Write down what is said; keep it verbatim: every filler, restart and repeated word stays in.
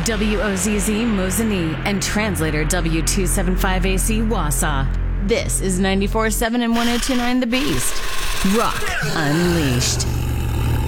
W O Z Z Mosinee, and translator W two seventy-five A C Wausau. This is ninety-four point seven and ten twenty-nine The Beast. Rock Unleashed.